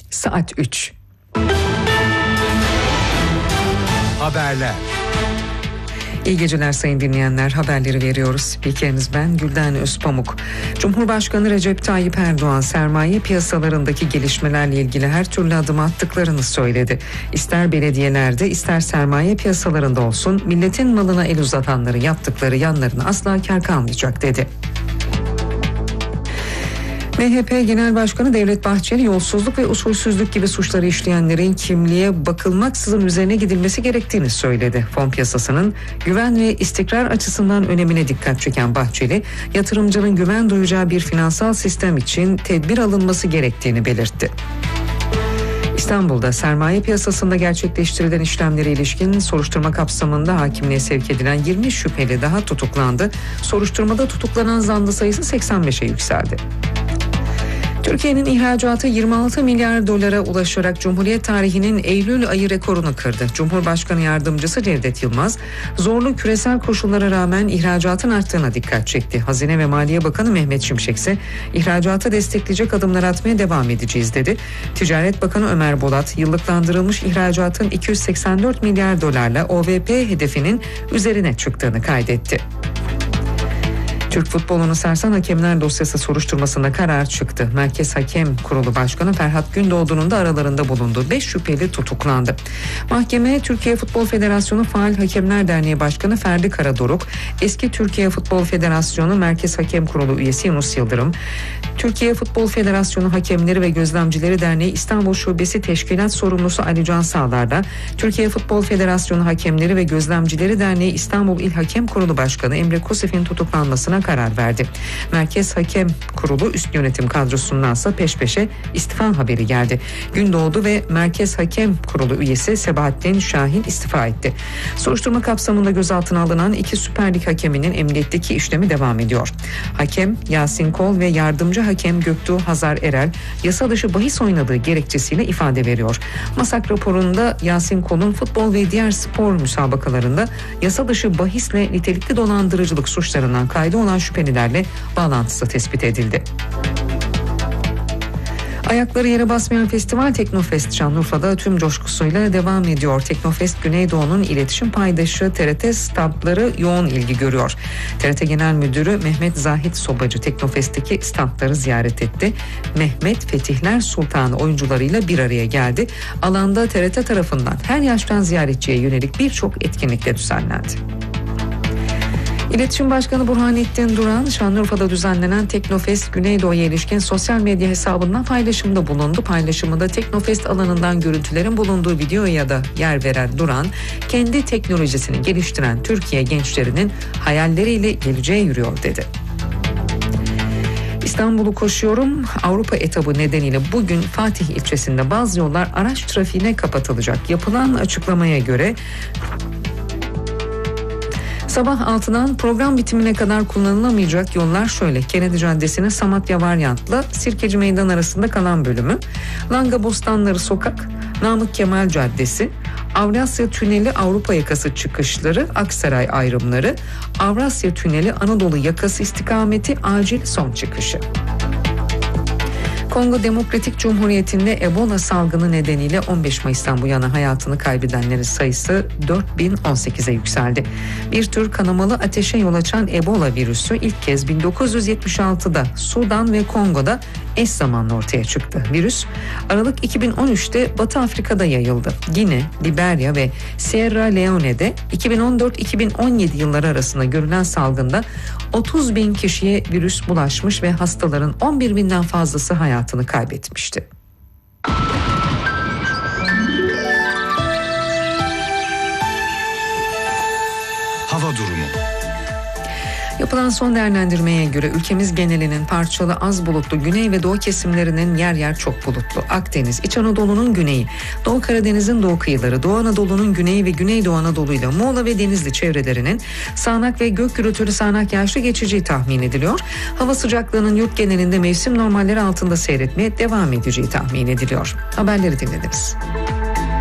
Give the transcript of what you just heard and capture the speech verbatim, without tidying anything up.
Saat üç. Haberler. İyi geceler sayın dinleyenler, haberleri veriyoruz. Spikeriniz ben Gülden Özpamuk. Cumhurbaşkanı Recep Tayyip Erdoğan sermaye piyasalarındaki gelişmelerle ilgili her türlü adım attıklarını söyledi. İster belediyelerde ister sermaye piyasalarında olsun milletin malına el uzatanları yaptıkları yanlarına asla kâr kalmayacak dedi. M H P Genel Başkanı Devlet Bahçeli yolsuzluk ve usulsüzlük gibi suçları işleyenlerin kimliğe bakılmaksızın üzerine gidilmesi gerektiğini söyledi. Fon piyasasının güven ve istikrar açısından önemine dikkat çeken Bahçeli, yatırımcının güven duyacağı bir finansal sistem için tedbir alınması gerektiğini belirtti. İstanbul'da sermaye piyasasında gerçekleştirilen işlemlere ilişkin soruşturma kapsamında hakimliğe sevk edilen yirmi şüpheli daha tutuklandı. Soruşturmada tutuklanan zanlı sayısı seksen beşe yükseldi. Türkiye'nin ihracatı yirmi altı milyar dolara ulaşarak Cumhuriyet tarihinin Eylül ayı rekorunu kırdı. Cumhurbaşkanı Yardımcısı Cevdet Yılmaz, zorlu küresel koşullara rağmen ihracatın arttığına dikkat çekti. Hazine ve Maliye Bakanı Mehmet Şimşek ise ihracatı destekleyecek adımlar atmaya devam edeceğiz dedi. Ticaret Bakanı Ömer Bolat, yıllıklandırılmış ihracatın iki yüz seksen dört milyar dolarla O V P hedefinin üzerine çıktığını kaydetti. Türk futbolunu sarsan hakemler dosyası soruşturmasında karar çıktı. Merkez Hakem Kurulu Başkanı Ferhat Gündoğdu'nun da aralarında bulunduğu beş şüpheli tutuklandı. Mahkeme Türkiye Futbol Federasyonu Faal Hakemler Derneği Başkanı Ferdi Karadoruk, eski Türkiye Futbol Federasyonu Merkez Hakem Kurulu üyesi Yunus Yıldırım, Türkiye Futbol Federasyonu Hakemleri ve Gözlemcileri Derneği İstanbul Şubesi Teşkilat Sorumlusu Ali Can Sağlar'da, Türkiye Futbol Federasyonu Hakemleri ve Gözlemcileri Derneği İstanbul İl Hakem Kurulu Başkanı Emre Kusif'in tutuklanmasına karar verdi. Merkez Hakem Kurulu üst yönetim kadrosundansa peş peşe istifa haberi geldi. Gündoğdu ve Merkez Hakem Kurulu üyesi Sebahattin Şahin istifa etti. Soruşturma kapsamında gözaltına alınan iki Süper Lig hakeminin emniyetteki işlemi devam ediyor. Hakem Yasin Kol ve yardımcı hakem Göktuğ Hazar Erel yasa dışı bahis oynadığı gerekçesiyle ifade veriyor. Masak raporunda Yasin Kol'un futbol ve diğer spor müsabakalarında yasa dışı bahisle nitelikli dolandırıcılık suçlarından kaydı olan şüphelilerle bağlantısı tespit edildi. Ayakları yere basmayan festival Teknofest Şanlıurfa'da tüm coşkusuyla devam ediyor. Teknofest Güneydoğu'nun iletişim paydaşı T R T standları yoğun ilgi görüyor. T R T Genel Müdürü Mehmet Zahit Sobacı Teknofest'teki standları ziyaret etti. Mehmet Fetihler Sultanı oyuncularıyla bir araya geldi. Alanda T R T tarafından her yaştan ziyaretçiye yönelik birçok etkinlikle düzenlendi. İletişim Başkanı Burhanettin Duran, Şanlıurfa'da düzenlenen Teknofest Güneydoğu'ya ilişkin sosyal medya hesabından paylaşımda bulundu. Paylaşımında Teknofest alanından görüntülerin bulunduğu videoya da yer veren Duran, kendi teknolojisini geliştiren Türkiye gençlerinin hayalleriyle geleceğe yürüyor dedi. İstanbul'u koşuyorum. Avrupa etabı nedeniyle bugün Fatih ilçesinde bazı yollar araç trafiğine kapatılacak. Yapılan açıklamaya göre sabah altıdan program bitimine kadar kullanılamayacak yollar şöyle: Kennedy Caddesi'nin Samatya Varyant'la Sirkeci Meydan arasında kalan bölümü, Langa Bostanları Sokak, Namık Kemal Caddesi, Avrasya Tüneli Avrupa Yakası çıkışları, Aksaray ayrımları, Avrasya Tüneli Anadolu Yakası istikameti acil son çıkışı. Kongo Demokratik Cumhuriyeti'nde Ebola salgını nedeniyle on beş Mayıs'tan bu yana hayatını kaybedenlerin sayısı dört bin on sekize yükseldi. Bir tür kanamalı ateşe yol açan Ebola virüsü ilk kez bin dokuz yüz yetmiş altıda Sudan ve Kongo'da eş zamanlı ortaya çıktı. Virüs Aralık iki bin on üçte Batı Afrika'da yayıldı. Gine, Liberya ve Sierra Leone'de iki bin on dört iki bin on yedi yılları arasında görülen salgında otuz bin kişiye virüs bulaşmış ve hastaların on bir binden fazlası hayatını kaybetmişti. Hava durumu. Yapılan son değerlendirmeye göre ülkemiz genelinin parçalı az bulutlu güney ve doğu kesimlerinin yer yer çok bulutlu. Akdeniz, İç Anadolu'nun güneyi, Doğu Karadeniz'in doğu kıyıları, Doğu Anadolu'nun güneyi ve Güneydoğu Anadolu ile Muğla ve Denizli çevrelerinin sağanak ve gök gürültülü sağanak yağışlı geçeceği tahmin ediliyor. Hava sıcaklığının yurt genelinde mevsim normalleri altında seyretmeye devam edeceği tahmin ediliyor. Haberleri dinlediniz.